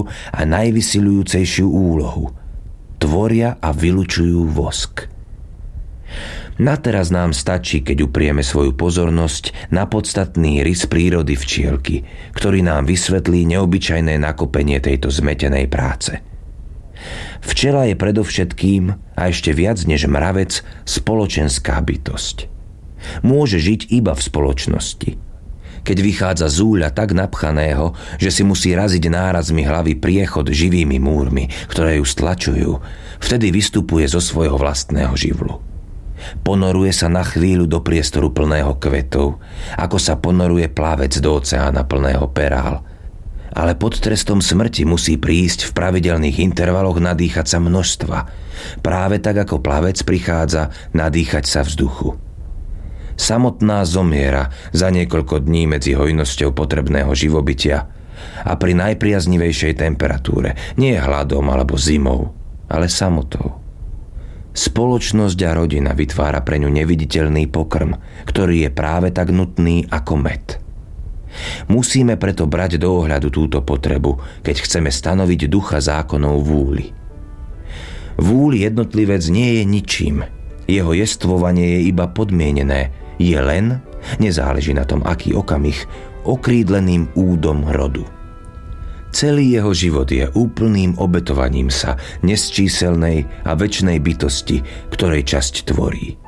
a najvysiľujúcejšiu úlohu. Tvoria a vylučujú vosk. Nateraz nám stačí, keď uprieme svoju pozornosť na podstatný rys prírody včielky, ktorý nám vysvetlí neobyčajné nakopenie tejto zmetenej práce. Včela je predovšetkým a ešte viac než mravec spoločenská bytosť. Môže žiť iba v spoločnosti. Keď vychádza z úľa tak napchaného, že si musí raziť nárazmi hlavy priechod živými múrmi, ktoré ju stlačujú, vtedy vystupuje zo svojho vlastného živlu. Ponoruje sa na chvíľu do priestoru plného kvetov, ako sa ponoruje plavec do oceána plného perál. Ale pod trestom smrti musí prísť v pravidelných intervaloch nadýchať sa množstva, práve tak ako plavec prichádza nadýchať sa vzduchu. Samotná zomiera za niekoľko dní medzi hojnosťou potrebného živobytia a pri najpriaznivejšej temperatúre, nie hladom alebo zimou, ale samotou. Spoločnosť a rodina vytvára pre ňu neviditeľný pokrm, ktorý je práve tak nutný ako med. Musíme preto brať do ohľadu túto potrebu, keď chceme stanoviť ducha zákonov vúli. Vúli jednotlivec nie je ničím. Jeho jestvovanie je iba podmienené. Je len, nezáleží na tom aký okamih, okrídleným údom rodu. Celý jeho život je úplným obetovaním sa nesčíselnej a večnej bytosti, ktorej časť tvorí.